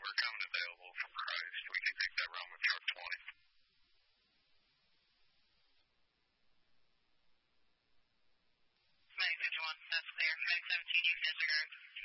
we're coming available from Christ. We can take that round with truck 20. Medic 51, that's clear. Medic 17, you can disregard.